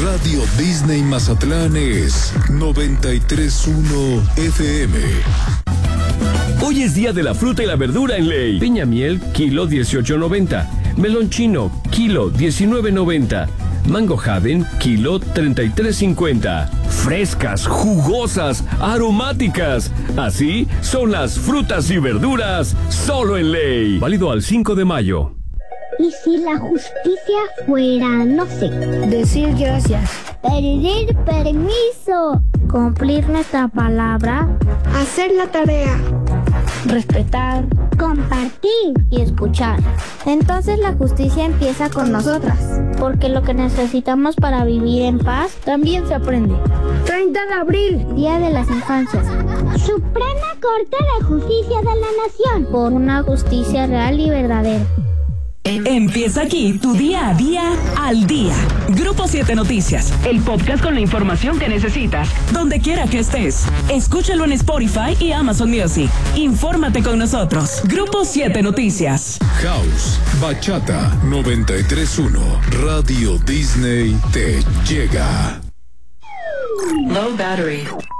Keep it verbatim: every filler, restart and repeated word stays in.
Radio Disney Mazatlán es noventa y tres punto uno F M. Hoy es día de la fruta y la verdura en Ley. Piña miel, kilo dieciocho noventa. Melón chino, kilo diecinueve noventa. Mango Haden, kilo treinta y tres cincuenta. Frescas, jugosas, aromáticas. Así son las frutas y verduras solo en Ley. Válido al cinco de mayo. ¿Y si la justicia fuera, no sé, decir gracias, pedir permiso, cumplir nuestra palabra, hacer la tarea, respetar, compartir y escuchar? Entonces la justicia empieza con nosotras, porque lo que necesitamos para vivir en paz también se aprende. treinta de abril, Día de las Infancias. Suprema Corte de Justicia de la Nación, por una justicia real y verdadera. Empieza aquí tu día a día al día. Grupo siete Noticias, el podcast con la información que necesitas, donde quiera que estés. Escúchalo en Spotify y Amazon Music. Infórmate con nosotros. Grupo siete Noticias. House, Bachata, noventa y tres punto uno. Radio Disney te llega. Low battery.